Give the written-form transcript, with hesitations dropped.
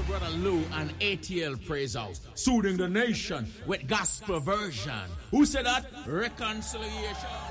Brother Lou and ATL Praise House, soothing the nation with gospel version. Who said that? Reconciliation.